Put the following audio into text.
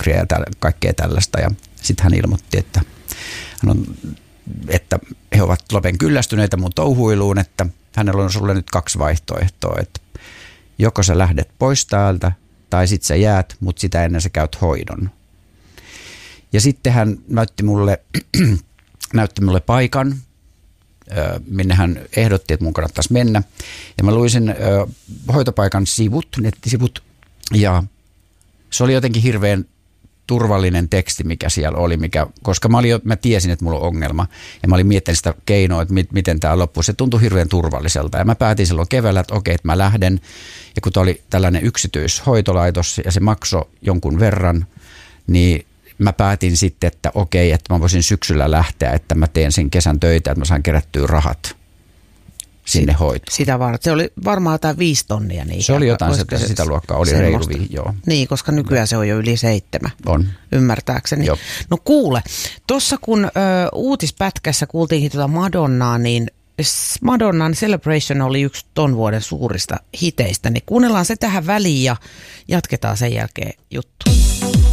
piiriä ja kaikkea tällaista. Ja sitten hän ilmoitti, että he ovat lopen kyllästyneitä mun touhuiluun, että hänellä on sulle nyt 2 vaihtoehtoa, että joko sä lähdet pois täältä tai sit sä jäät, mutta sitä ennen sä käyt hoidon. Ja sitten hän näytti mulle paikan, minne hän ehdotti, että mun kannattaisi mennä. Ja mä luin sen hoitopaikan nettisivut, ja se oli jotenkin hirveän turvallinen teksti, mikä siellä oli, koska mä tiesin, että mulla on ongelma, ja mä olin miettinyt sitä keinoa, että miten tämä loppui. Se tuntui hirveän turvalliselta, ja mä päätin silloin keväällä, että okei, että mä lähden, ja kun tämä oli tällainen yksityishoitolaitos, ja se maksoi jonkun verran, niin mä päätin sitten, että okei, että mä voisin syksyllä lähteä, että mä teen sen kesän töitä, että mä saan kerättyä rahat sinne hoitoon. Sitä varten. Se oli varmaan jotain 5 tonnia. Niin se oli jotain sitä luokkaa, oli reilu, joo. Niin, koska nykyään se on jo yli 7. On. Ymmärtääkseni. Joo. No kuule, tuossa kun uutispätkässä kuultiinkin tuota Madonnaa, niin Madonnan Celebration oli yksi ton vuoden suurista hiteistä, niin kuunnellaan se tähän väliin ja jatketaan sen jälkeen juttu.